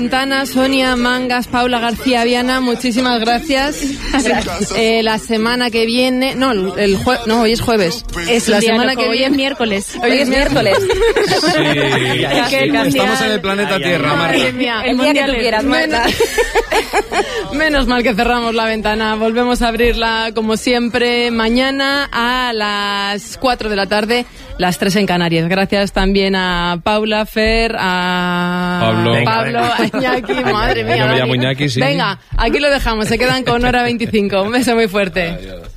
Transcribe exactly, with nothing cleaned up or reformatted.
Ventana, Sonia Mangas, Paula García Viana, muchísimas gracias. Gracias. Eh, la semana que viene, no, el jue, no, hoy es jueves. Es la semana que hoy viene es miércoles. Hoy es miércoles. Sí, sí. Estamos en el planeta Tierra, Marta. Madre mía. El día que tú quieras, Marta. Menos mal que cerramos la ventana. Volvemos a abrirla como siempre mañana a las cuatro de la tarde, las tres en Canarias. Gracias también a Paula, Fer, a Pablo, Pablo a Iñaki. Madre mía. Yo me Dani. llamo Iñaki, sí. Venga, aquí lo dejamos. Se quedan con hora veinticinco. Un beso muy fuerte. Adiós.